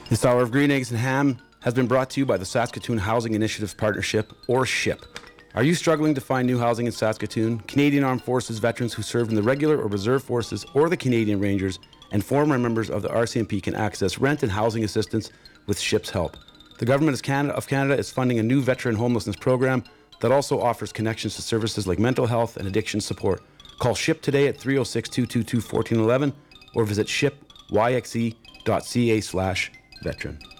This hour of Green Eggs and Ham has been brought to you by the Saskatoon Housing Initiative Partnership, or SHIP. Are you struggling to find new housing in Saskatoon? Canadian Armed Forces veterans who served in the regular or reserve forces or the Canadian Rangers and former members of the RCMP can access rent and housing assistance with SHIP's help. The Government of Canada is funding a new veteran homelessness program that also offers connections to services like mental health and addiction support. Call SHIP today at 306-222-1411 or visit shippyxe.ca/veteran.